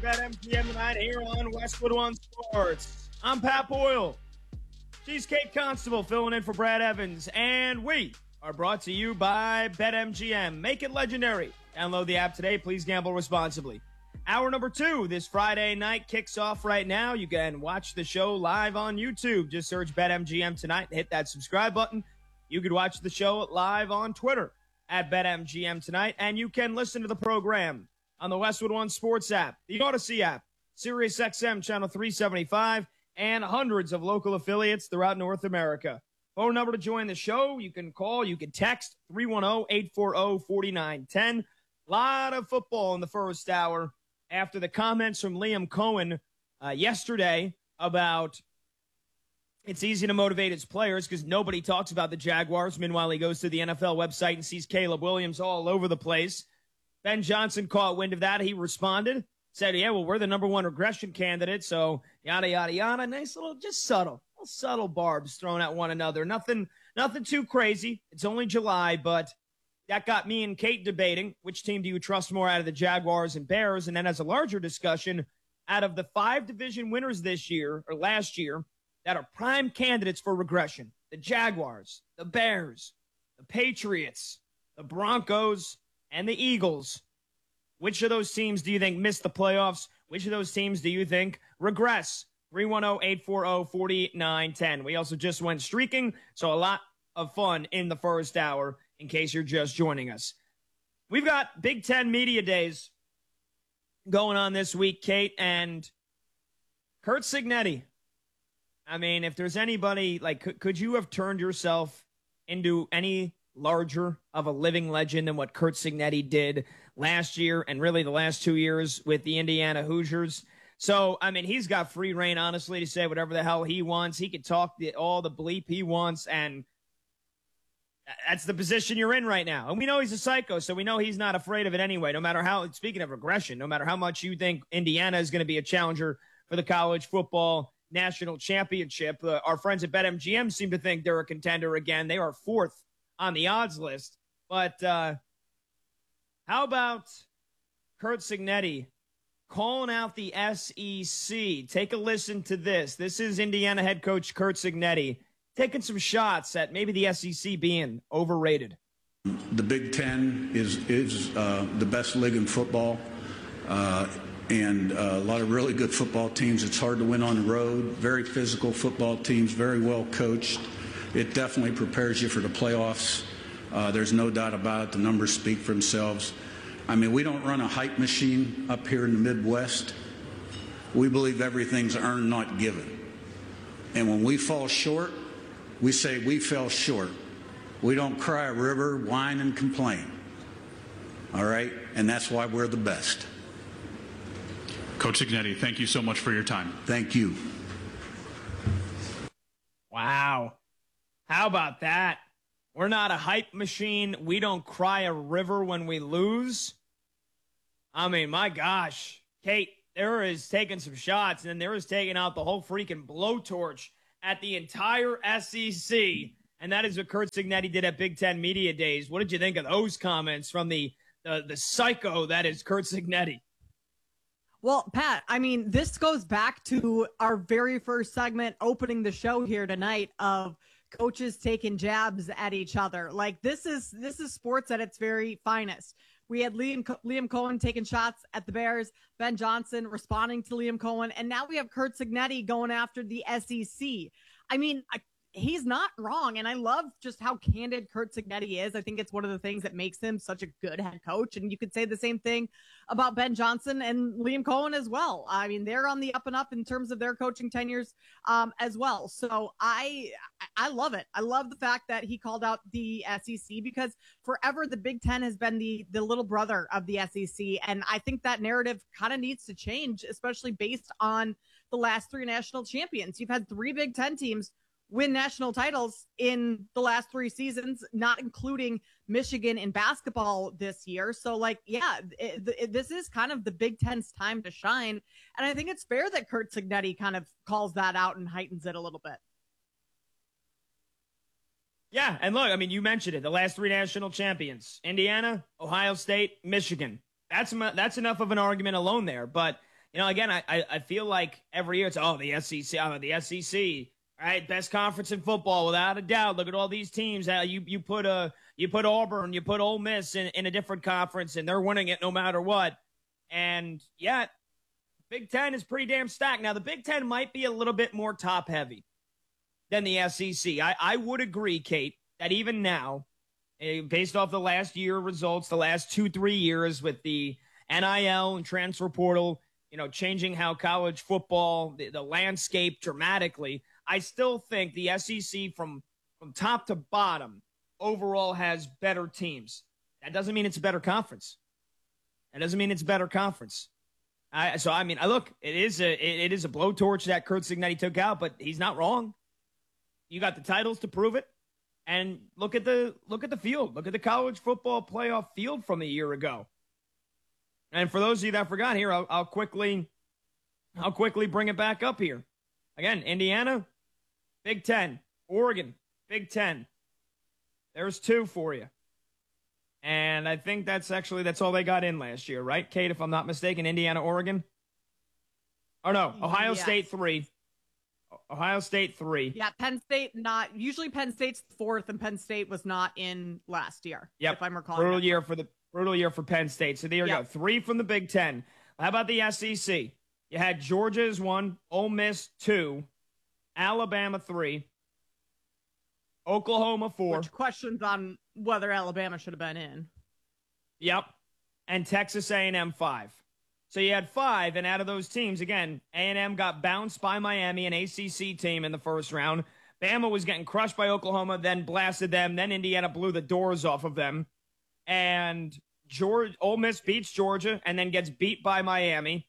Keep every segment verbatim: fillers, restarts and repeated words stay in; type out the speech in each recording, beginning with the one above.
BetMGM tonight here on Westwood One Sports. I'm Pat Boyle. She's Kate Constable filling in for Brad Evans. And we are brought to you by BetMGM. Make it legendary. Download the app today. Please gamble responsibly. Hour number two this Friday night kicks off right now. You can watch the show live on YouTube. Just search BetMGM tonight and hit that subscribe button. You could watch the show live on Twitter at BetMGM tonight. And you can listen to the program on the Westwood One Sports app, the Odyssey app, Sirius X M channel three seventy-five, and hundreds of local affiliates throughout North America. Phone number to join the show. You can call, you can text three one zero, eight four zero, four nine one zero. Lot of football in the first hour after the comments from Liam Cohen uh, yesterday about it's easy to motivate his players because nobody talks about the Jaguars. Meanwhile, he goes to the N F L website and sees Caleb Williams all over the place. Ben Johnson caught wind of that. He responded, said, yeah, well, we're the number one regression candidate, so yada, yada, yada. Nice little, just subtle, little subtle barbs thrown at one another. Nothing, nothing too crazy. It's only July, but that got me and Kate debating which team do you trust more out of the Jaguars and Bears. And then as a larger discussion, out of the five division winners this year or last year that are prime candidates for regression, the Jaguars, the Bears, the Patriots, the Broncos, and the Eagles, which of those teams do you think missed the playoffs? Which of those teams do you think regress? three one zero, eight four zero, four nine one zero. We also just went streaking, so a lot of fun in the first hour in case you're just joining us. We've got Big Ten Media Days going on this week, Kate, and Curt Cignetti. I mean, if there's anybody, like, could, could you have turned yourself into any larger of a living legend than what Curt Cignetti did last year and really the last two years with the Indiana Hoosiers? So, I mean, he's got free reign, honestly, to say whatever the hell he wants. He could talk the, all the bleep he wants, and that's the position you're in right now. And we know he's a psycho, so we know he's not afraid of it anyway, no matter how, speaking of regression, no matter how much you think Indiana is going to be a challenger for the college football national championship. Uh, our friends at BetMGM seem to think they're a contender again. They are fourth on the odds list. But uh, how about Curt Cignetti calling out the S E C? Take a listen to this. This is Indiana head coach Curt Cignetti taking some shots at maybe the S E C being overrated. The Big Ten is, is uh, the best league in football, uh, and uh, a lot of really good football teams. It's hard to win on the road. Very physical football teams, very well coached. It definitely prepares you for the playoffs. Uh, there's no doubt about it. The numbers speak for themselves. I mean, we don't run a hype machine up here in the Midwest. We believe everything's earned, not given. And when we fall short, we say we fell short. We don't cry a river, whine, and complain. All right? And that's why we're the best. Coach Cignetti, thank you so much for your time. Thank you. Wow. How about that? We're not a hype machine. We don't cry a river when we lose. I mean, my gosh. Kate, there is taking some shots, and then there is taking out the whole freaking blowtorch at the entire S E C. And that is what Curt Cignetti did at Big Ten Media Days. What did you think of those comments from the, the, the psycho that is Curt Cignetti? Well, Pat, I mean, this goes back to our very first segment opening the show here tonight of coaches taking jabs at each other. Like, this is this is sports at its very finest. We had Liam, Liam Cohen taking shots at the Bears, Ben Johnson responding to Liam Cohen, and now we have Curt Cignetti going after the S E C. I mean, I, he's not wrong, and I love just how candid Curt Cignetti is. I think it's one of the things that makes him such a good head coach, and you could say the same thing about Ben Johnson and Liam Cohen as well. I mean, they're on the up and up in terms of their coaching tenures um, as well. So I I love it. I love the fact that he called out the S E C because forever the Big Ten has been the, the little brother of the S E C, and I think that narrative kind of needs to change, especially based on the last three national champions. You've had three Big Ten teams win national titles in the last three seasons, not including Michigan in basketball this year. So, like, yeah, it, it, this is kind of the Big Ten's time to shine. And I think it's fair that Curt Cignetti kind of calls that out and heightens it a little bit. Yeah, and look, I mean, you mentioned it, the last three national champions, Indiana, Ohio State, Michigan. That's that's enough of an argument alone there. But you know, again, I, I, I feel like every year it's, oh, the S E C, oh, the S E C, right? Best conference in football, without a doubt. Look at all these teams. Uh, you, you put a, you put Auburn, you put Ole Miss in, in a different conference, and they're winning it no matter what. And yet, Big Ten is pretty damn stacked. Now, the Big Ten might be a little bit more top-heavy than the S E C. I, I would agree, Kate, that even now, based off the last year results, the last two, three years with the N I L and transfer portal, you know, changing how college football, the, the landscape dramatically, I still think the S E C from, from top to bottom overall has better teams. That doesn't mean it's a better conference. That doesn't mean it's a better conference. I, so, I mean, I look, it is a it, it is a blowtorch that Curt Cignetti took out, but he's not wrong. You got the titles to prove it. And look at the look at the field. Look at the college football playoff field from a year ago. And for those of you that forgot here, I'll, I'll quickly I'll quickly bring it back up here. Again, Indiana, Big Ten. Oregon, Big Ten. There's two for you. And I think that's actually that's all they got in last year, right, Kate? If I'm not mistaken, Indiana, Oregon. Oh no, Ohio yes. State three. Ohio State three. Yeah, Penn State not usually Penn State's fourth, and Penn State was not in last year. Yep. If I'm recalling. Brutal year for the brutal year for Penn State. So there you yep. go. Three from the Big Ten. How about the S E C? You had Georgia as one, Ole Miss two, Alabama three, Oklahoma four. Which questions on whether Alabama should have been in. Yep. And Texas A and M five. So you had five, and out of those teams, again, A and M got bounced by Miami, an A C C team, in the first round. Bama was getting crushed by Oklahoma, then blasted them. Then Indiana blew the doors off of them. And Georgia, Ole Miss beats Georgia and then gets beat by Miami.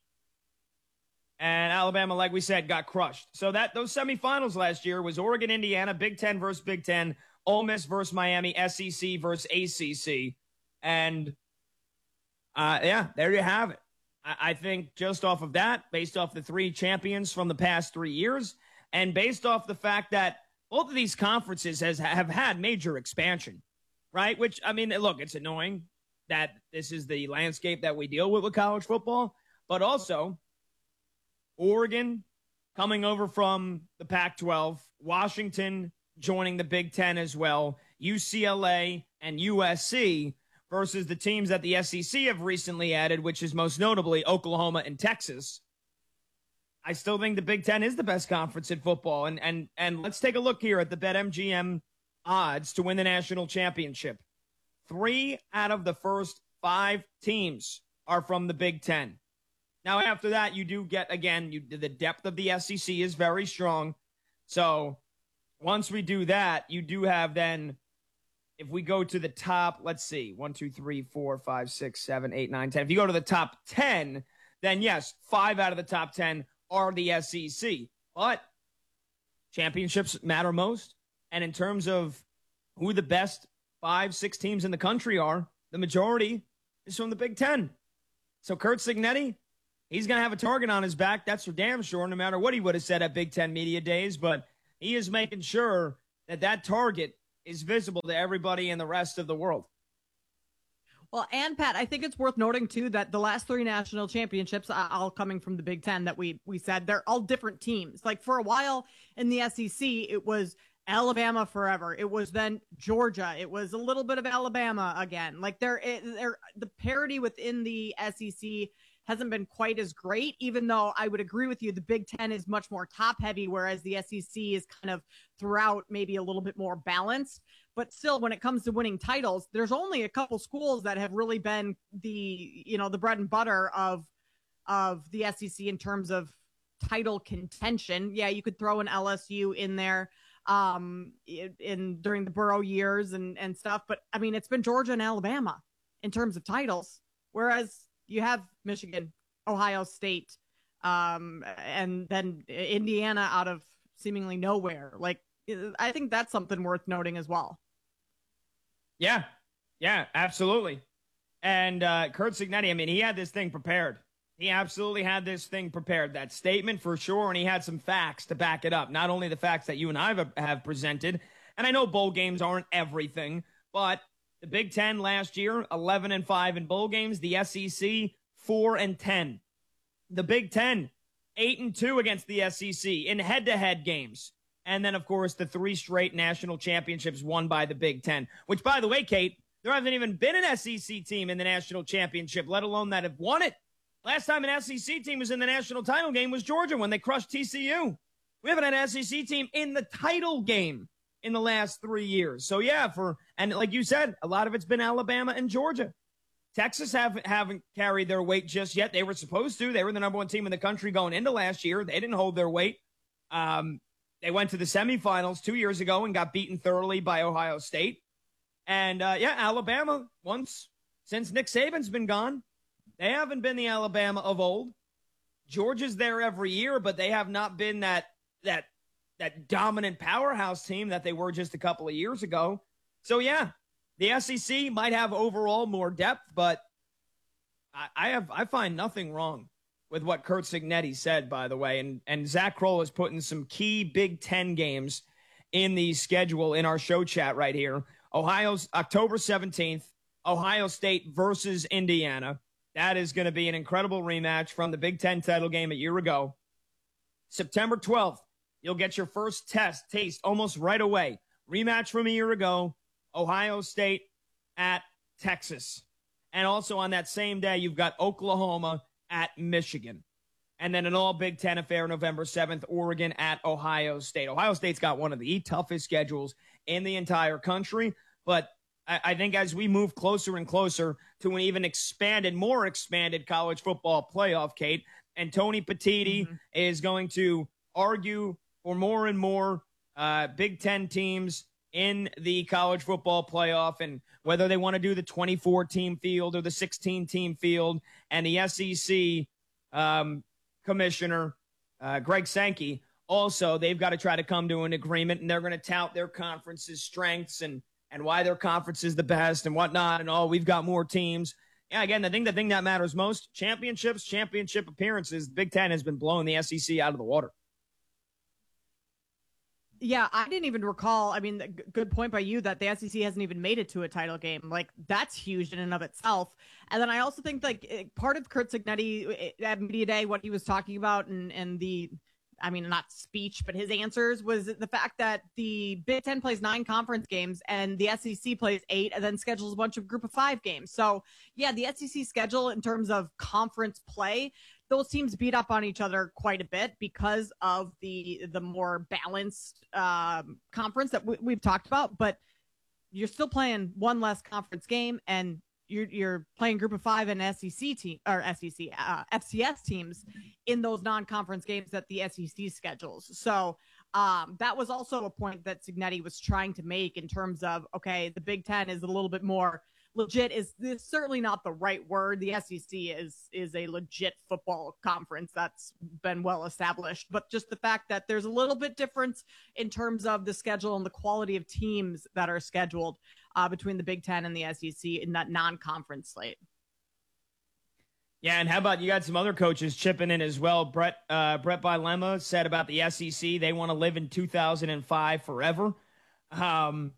And Alabama, like we said, got crushed. So that those semifinals last year was Oregon, Indiana, Big Ten versus Big Ten, Ole Miss versus Miami, S E C versus A C C. And, uh, yeah, there you have it. I think just off of that, based off the three champions from the past three years, and based off the fact that both of these conferences has have had major expansion, right? Which, I mean, look, it's annoying that this is the landscape that we deal with with college football, but also Oregon coming over from the Pac twelve, Washington joining the Big Ten as well, U C L A and U S C, versus the teams that the S E C have recently added, which is most notably Oklahoma and Texas. I still think the Big Ten is the best conference in football. And and and let's take a look here at the BetMGM odds to win the national championship. Three out of the first five teams are from the Big Ten. Now, after that, you do get, again, you, the depth of the S E C is very strong. So once we do that, you do have then, if we go to the top, let's see, one, two, three, four, five, six, seven, eight, nine, ten. If you go to the top ten, then yes, five out of the top ten are the S E C. But championships matter most. And in terms of who the best five, six teams in the country are, the majority is from the Big Ten. So Curt Cignetti, he's going to have a target on his back. That's for damn sure, no matter what he would have said at Big Ten Media Days. But he is making sure that that target is visible to everybody in the rest of the world. Well, and Pat, I think it's worth noting too that the last three national championships, uh, all coming from the Big Ten that we we said, they're all different teams. Like for a while in the S E C, it was Alabama forever. It was then Georgia. It was a little bit of Alabama again. Like they're, they're the parity within the S E C hasn't been quite as great, even though I would agree with you, the Big Ten is much more top heavy, whereas the S E C is kind of throughout maybe a little bit more balanced. But still, when it comes to winning titles, there's only a couple schools that have really been the, you know, the bread and butter of, of the S E C in terms of title contention. Yeah, you could throw an L S U in there um, in, in during the Burrow years and, and stuff. But I mean, it's been Georgia and Alabama in terms of titles, whereas you have Michigan, Ohio State, um, and then Indiana out of seemingly nowhere. Like, I think that's something worth noting as well. Yeah, yeah, absolutely. And uh, Curt Cignetti, I mean, he had this thing prepared. He absolutely had this thing prepared, that statement for sure, and he had some facts to back it up. Not only the facts that you and I have, have presented, and I know bowl games aren't everything, but the Big Ten last year, eleven and five in bowl games. The S E C, four and ten The Big Ten, eight and two against the S E C in head-to-head games. And then, of course, the three straight national championships won by the Big Ten, which, by the way, Kate, there hasn't even been an S E C team in the national championship, let alone that have won it. Last time an S E C team was in the national title game was Georgia when they crushed T C U. We haven't had an S E C team in the title game in the last three years. So, yeah, for and like you said, a lot of it's been Alabama and Georgia. Texas haven't, haven't carried their weight just yet. They were supposed to. They were the number one team in the country going into last year. They didn't hold their weight. Um, they went to the semifinals two years ago and got beaten thoroughly by Ohio State. And, uh, yeah, Alabama, once since Nick Saban's been gone, they haven't been the Alabama of old. Georgia's there every year, but they have not been that that that dominant powerhouse team that they were just a couple of years ago. So, yeah, the S E C might have overall more depth, but I, I have I find nothing wrong with what Curt Cignetti said, by the way. And, and Zach Kroll is putting some key Big Ten games in the schedule in our show chat right here. Ohio's October seventeenth, Ohio State versus Indiana. That is going to be an incredible rematch from the Big Ten title game a year ago. September twelfth, you'll get your first test, taste almost right away. Rematch from a year ago, Ohio State at Texas. And also on that same day, you've got Oklahoma at Michigan. And then an all Big Ten affair November seventh, Oregon at Ohio State. Ohio State's got one of the toughest schedules in the entire country, but I, I think as we move closer and closer to an even expanded, more expanded college football playoff, Kate, and Tony Petitti mm-hmm. is going to argue for more and more uh, Big Ten teams in the college football playoff, and whether they want to do the twenty-four team field or the sixteen team field. And the S E C um, commissioner, uh, Greg Sankey, also, they've got to try to come to an agreement, and they're going to tout their conference's strengths and, and why their conference is the best and whatnot. And, oh, we've got more teams. Yeah, again, I think the thing that matters most, championships, championship appearances, the Big Ten has been blowing the S E C out of the water. Yeah, I didn't even recall. I mean, good point by you that the S E C hasn't even made it to a title game. Like, that's huge in and of itself. And then I also think, like, part of Curt Cignetti at Media Day, what he was talking about and, and the, I mean, not speech, but his answers was the fact that the Big Ten plays nine conference games and the S E C plays eight and then schedules a bunch of group of five games. So, yeah, the S E C schedule in terms of conference play, those teams beat up on each other quite a bit because of the the more balanced um, conference that we, we've talked about. But you're still playing one less conference game, and you're you're playing group of five and S E C team or S E C uh, F C S teams in those non-conference games that the S E C schedules. So um, that was also a point that Cignetti was trying to make in terms of, okay, the Big Ten is a little bit more legit. Is this certainly not the right word? The S E C is is a legit football conference that's been well established, but just the fact that there's a little bit difference in terms of the schedule and the quality of teams that are scheduled uh, between the Big Ten and the S E C in that non-conference slate. Yeah, and how about you got some other coaches chipping in as well? Brett uh, Brett Bielema said about the S E C, they want to live in two thousand five forever. Um,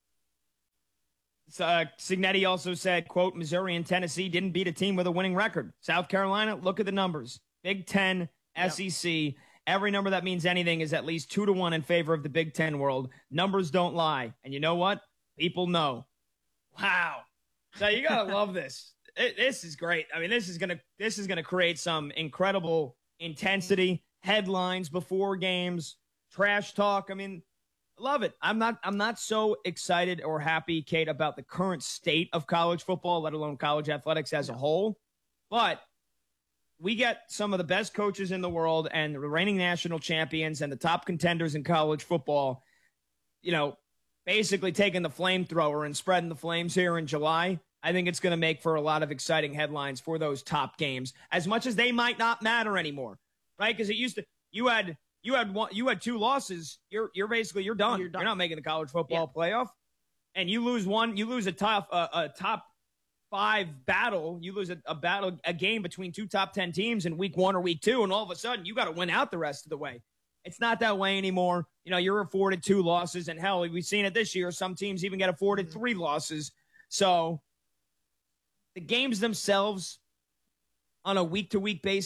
So, uh, Cignetti also said, quote, Missouri and Tennessee didn't beat a team with a winning record. South Carolina, look at the numbers. Big Ten, S E C, yep. Every number that means anything is at least two to one in favor of the Big Ten world. Numbers don't lie. And you know what? People know. Wow. So you got to love this. It, this is great. I mean, this is going to this is going to create some incredible intensity, headlines before games, trash talk. I mean, love it. I'm not I'm not so excited or happy, Kate, about the current state of college football, let alone college athletics as a whole. But we get some of the best coaches in the world and the reigning national champions and the top contenders in college football, you know, basically taking the flamethrower and spreading the flames here in July. I think it's going to make for a lot of exciting headlines for those top games, as much as they might not matter anymore, right? Because it used to, you had – You had one. You had two losses. You're you're basically you're done. You're, done. You're not making the college football yeah. playoff, and you lose one. You lose a top uh, a top five battle. You lose a, a battle a game between two top ten teams in week one or week two, and all of a sudden you got to win out the rest of the way. It's not that way anymore. You know, you're afforded two losses, and hell, we've seen it this year. Some teams even get afforded mm-hmm. three losses. So the games themselves, on a week to week basis,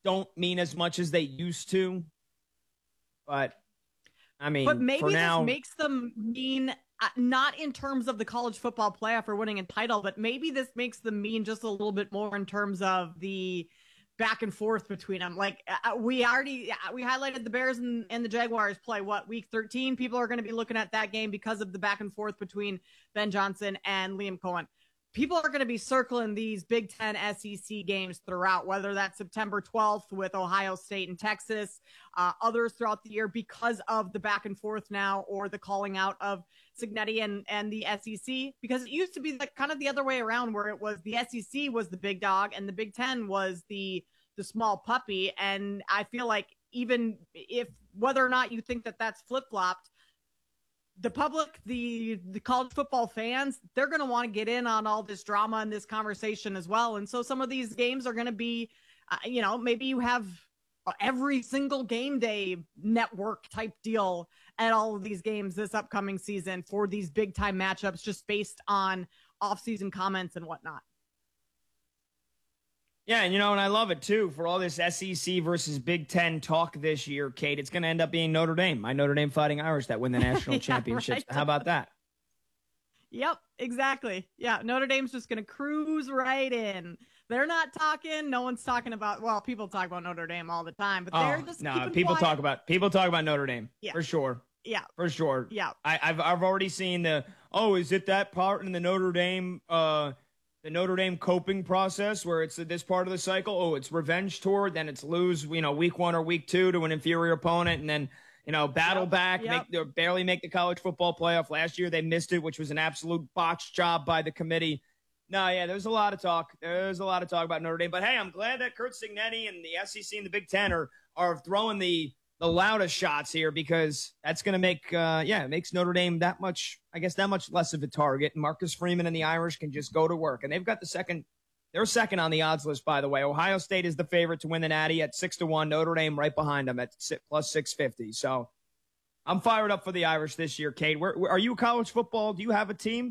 don't mean as much as they used to. But, I mean, but maybe for now, this makes them mean, uh, not in terms of the college football playoff or winning a title, but maybe this makes them mean just a little bit more in terms of the back and forth between them. Like uh, we already, uh, we highlighted the Bears and, and the Jaguars play, what, week thirteen? People are going to be looking at that game because of the back and forth between Ben Johnson and Liam Cohen. People are going to be circling these Big Ten S E C games throughout, whether that's September twelfth with Ohio State and Texas, uh, others throughout the year because of the back and forth now, or the calling out of Cignetti and, and the S E C, because it used to be like kind of the other way around, where it was the S E C was the big dog and the Big Ten was the, the small puppy. And I feel like even if, whether or not you think that that's flip-flopped, the public, the the college football fans, they're going to want to get in on all this drama and this conversation as well. And so some of these games are going to be, uh, you know, maybe you have every single game day network type deal at all of these games this upcoming season for these big time matchups, just based on off-season comments and whatnot. Yeah, and you know, and I love it too, for all this S E C versus Big Ten talk this year, Kate. It's going to end up being Notre Dame, my Notre Dame Fighting Irish, that win the national yeah, championships. Right. How about that? Yep, exactly. Yeah, Notre Dame's just going to cruise right in. They're not talking. No one's talking about, well, people talk about Notre Dame all the time, but they're oh, just no. People quiet. talk about people talk about Notre Dame yeah. for sure. Yeah, for sure. Yeah, I, I've I've already seen the oh, is it that part in the Notre Dame uh the Notre Dame coping process where it's this part of the cycle? Oh, it's revenge tour, then it's lose, you know, week one or week two to an inferior opponent, and then you know battle yep. back, yep. make barely make the college football playoff. Last year they missed it, which was an absolute botched job by the committee. No, yeah, there's a lot of talk. There's a lot of talk about Notre Dame. But, hey, I'm glad that Curt Cignetti and the S E C and the Big Ten are, are throwing the, the loudest shots here, because that's going to make, uh, yeah, it makes Notre Dame that much, I guess, that much less of a target. And Marcus Freeman and the Irish can just go to work. And they've got the second – they're second on the odds list, by the way. Ohio State is the favorite to win the Natty at six to one. Notre Dame right behind them at plus six fifty. So I'm fired up for the Irish this year, Kate. Where, where, are you college football? Do you have a team?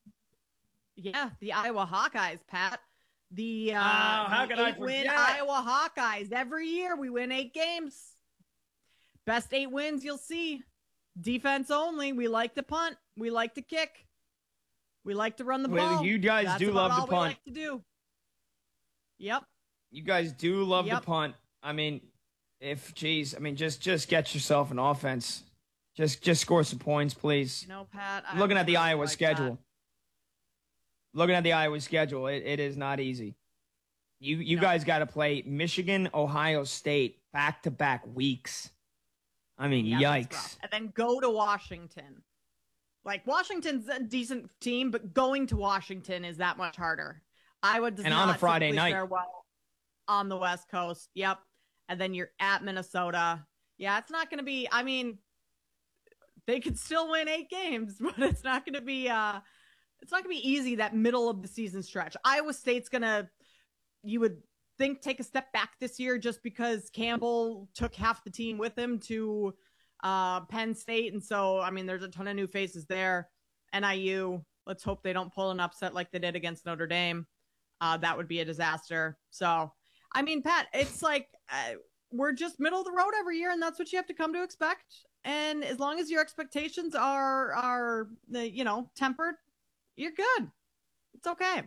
Yeah, the Iowa Hawkeyes, Pat. The, uh, oh, how the can I eight-win forget? Iowa Hawkeyes. Every year we win eight games. Best eight wins you'll see. Defense only. We like to punt. We like to kick. We like to run the well, ball. You guys That's do love all to punt. We like to do. Yep. You guys do love yep. to punt. I mean, if geez, I mean, just just get yourself an offense. Just just score some points, please. You know, Pat. I'm looking at the really Iowa like schedule. That. Looking at the Iowa schedule, it, it is not easy. You you no. guys got to play Michigan, Ohio State back to back weeks. I mean, yeah, yikes! And then go to Washington. Like, Washington's a decent team, but going to Washington is that much harder. Iowa does and not on a Friday night fare well on the West Coast. Yep. And then you're at Minnesota. Yeah, it's not going to be. I mean, they could still win eight games, but it's not going to be. Uh, It's not going to be easy, that middle of the season stretch. Iowa State's going to, you would think, take a step back this year just because Campbell took half the team with him to uh, Penn State. And so, I mean, there's a ton of new faces there. N I U, let's hope they don't pull an upset like they did against Notre Dame. Uh, that would be a disaster. So, I mean, Pat, it's like uh, we're just middle of the road every year, and that's what you have to come to expect. And as long as your expectations are, are you know, tempered, you're good. It's okay.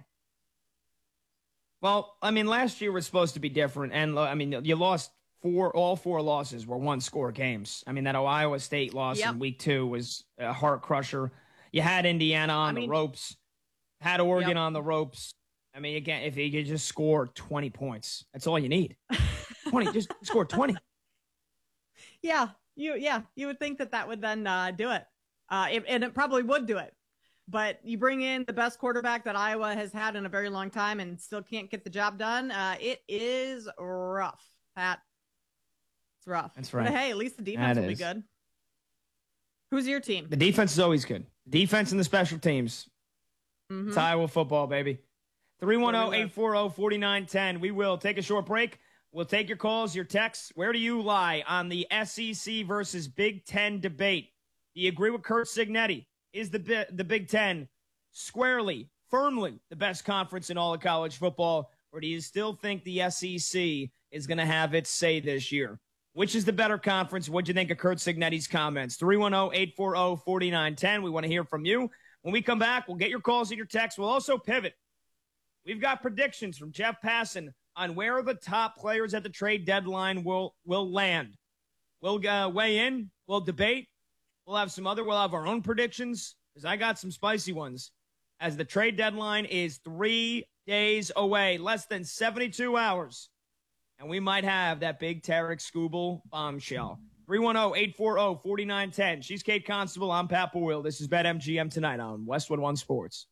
Well, I mean, last year was supposed to be different. And, I mean, you lost four, all four losses were one-score games. I mean, that Iowa State loss yep. in week two was a heart crusher. You had Indiana on I the mean, ropes, had Oregon yep. on the ropes. I mean, again, if you could just score twenty points, that's all you need. twenty, just score twenty. Yeah, you yeah, you would think that that would then uh, do it. Uh, it. And it probably would do it. But you bring in the best quarterback that Iowa has had in a very long time and still can't get the job done. Uh, it is rough, Pat. It's rough. That's right. But hey, at least the defense that will is. be good. Who's your team? The defense is always good. Defense and the special teams. Mm-hmm. It's Iowa football, baby. three one zero, eight four zero, four nine one zero. We will take a short break. We'll take your calls, your texts. Where do you lie on the S E C versus Big Ten debate? Do you agree with Curt Cignetti? Is the the Big Ten squarely, firmly the best conference in all of college football, or do you still think the S E C is going to have its say this year. Which is the better conference? What'd you think of Curt Cignetti's comments? three one zero, eight four zero, four nine one zero. We want to hear from you. When we come back, we'll get your calls and your texts. We'll also pivot. We've got predictions from Jeff Passan on where the top players at the trade deadline will, will land. We'll uh, weigh in. We'll debate. We'll have some other, we'll have our own predictions, because I got some spicy ones, as the trade deadline is three days away, less than seventy-two hours. And we might have that big Tarek Skubal bombshell. three one zero, eight four zero, four nine one zero. She's Kate Constable. I'm Pat Boyle. This is BetMGM tonight on Westwood One Sports.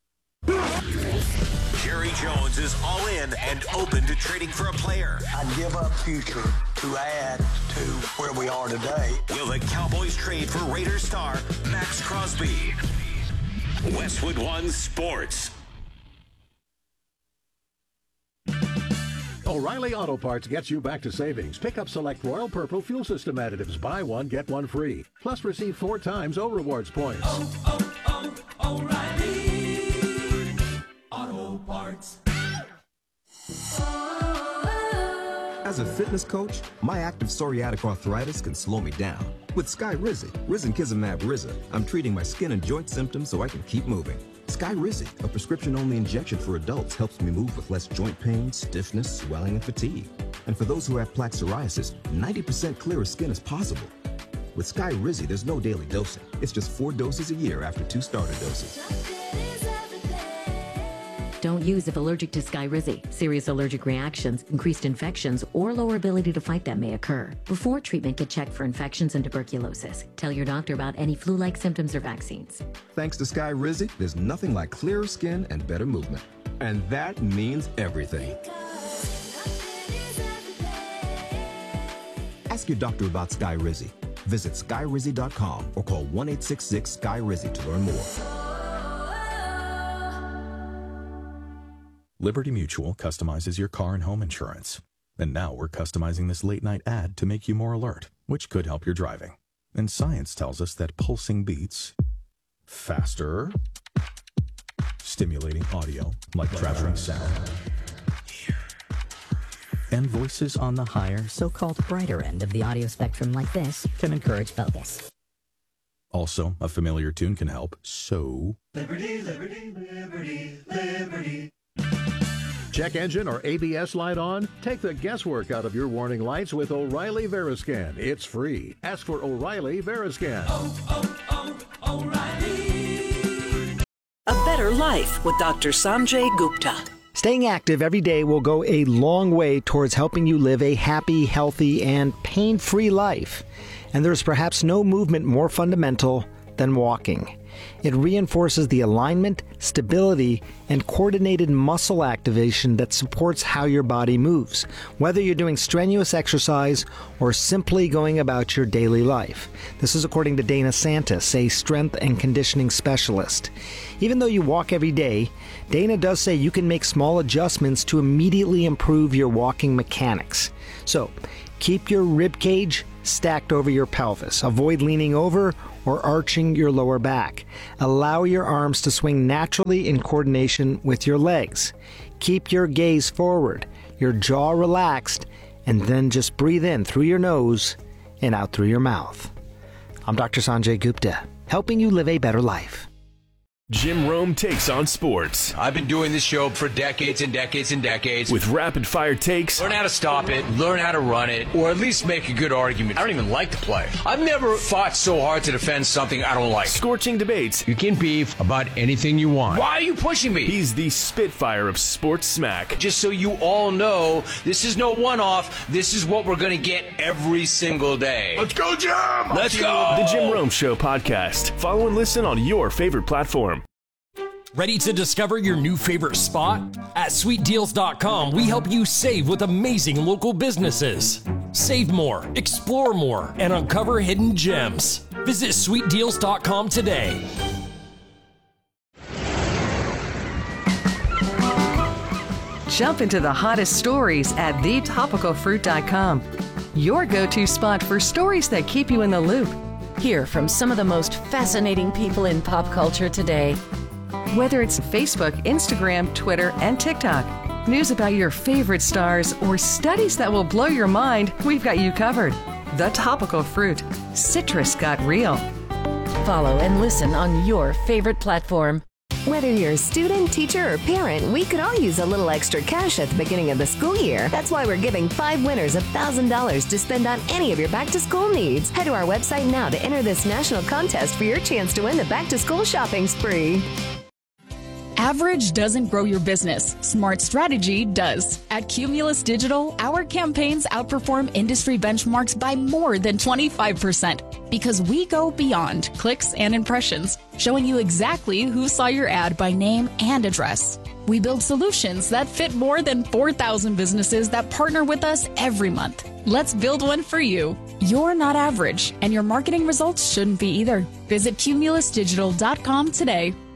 Jerry Jones is all in and open to trading for a player. I'd give up future to add to where we are today. Will the Cowboys trade for Raiders star Max Crosby? Westwood One Sports. O'Reilly Auto Parts gets you back to savings. Pick up select Royal Purple fuel system additives. Buy one, get one free. Plus receive four times O Rewards points. Oh, oh, oh, O'Reilly Auto Parts. As a fitness coach, my active psoriatic arthritis can slow me down. With Skyrizi, Risankizumab Riza, I'm treating my skin and joint symptoms so I can keep moving. Skyrizi, a prescription-only injection for adults, helps me move with less joint pain, stiffness, swelling, and fatigue. And for those who have plaque psoriasis, ninety percent clearer skin is possible. With Skyrizi, there's no daily dosing. It's just four doses a year after two starter doses. Don't use if allergic to Skyrizi. Serious allergic reactions, increased infections, or lower ability to fight them may occur. Before treatment, get checked for infections and tuberculosis. Tell your doctor about any flu-like symptoms or vaccines. Thanks to Skyrizi, there's nothing like clearer skin and better movement. And that means everything. Ask your doctor about Skyrizi. Visit Skyrizi dot com or call one eight six six Sky Rizi to learn more. Liberty Mutual customizes your car and home insurance. And now we're customizing this late-night ad to make you more alert, which could help your driving. And science tells us that pulsing beats faster, stimulating audio like traveling sound, and voices on the higher, so-called brighter end of the audio spectrum like this can encourage focus. Also, a familiar tune can help, so... Liberty, liberty, liberty, liberty. Check engine or A B S light on? Take the guesswork out of your warning lights with O'Reilly Veriscan. It's free. Ask for O'Reilly Veriscan. Oh, oh, oh, O'Reilly. A better life with Doctor Sanjay Gupta. Staying active every day will go a long way towards helping you live a happy, healthy, and pain-free life. And there's perhaps no movement more fundamental than walking. It reinforces the alignment, stability, and coordinated muscle activation that supports how your body moves, whether you're doing strenuous exercise or simply going about your daily life. This is according to Dana Santis, a strength and conditioning specialist. Even though you walk every day, Dana does say you can make small adjustments to immediately improve your walking mechanics. So, keep your rib cage stacked over your pelvis. Avoid leaning over or arching your lower back. Allow your arms to swing naturally in coordination with your legs. Keep your gaze forward, your jaw relaxed, and then just breathe in through your nose and out through your mouth. I'm Doctor Sanjay Gupta, helping you live a better life. Jim Rome takes on sports. I've been doing this show for decades and decades and decades. With rapid-fire takes. Learn how to stop it, learn how to run it, or at least make a good argument. I don't even like the play. I've never fought so hard to defend something I don't like. Scorching debates. You can beef about anything you want. Why are you pushing me? He's the Spitfire of sports smack. Just so you all know, this is no one-off. This is what we're going to get every single day. Let's go, Jim! Let's go! The Jim Rome Show podcast. Follow and listen on your favorite platform. Ready to discover your new favorite spot? At sweet deals dot com, we help you save with amazing local businesses. Save more, explore more, and uncover hidden gems. Visit sweet deals dot com today. Jump into the hottest stories at the topical fruit dot com. Your go-to spot for stories that keep you in the loop. Hear from some of the most fascinating people in pop culture today. Whether it's Facebook, Instagram, Twitter, and TikTok, News about your favorite stars or studies that will blow your mind, we've got you covered. The Topical Fruit. Citrus got real. Follow and listen on your favorite platform. Whether you're a student, teacher, or parent, we could all use a little extra cash at the beginning of the school year. That's why we're giving five winners one thousand dollars to spend on any of your back-to-school needs. Head to our website now to enter this national contest for your chance to win the back-to-school shopping spree. Average doesn't grow your business. Smart strategy does. At Cumulus Digital, our campaigns outperform industry benchmarks by more than twenty-five percent because we go beyond clicks and impressions, showing you exactly who saw your ad by name and address. We build solutions that fit more than four thousand businesses that partner with us every month. Let's build one for you. You're not average, and your marketing results shouldn't be either. Visit cumulus digital dot com today.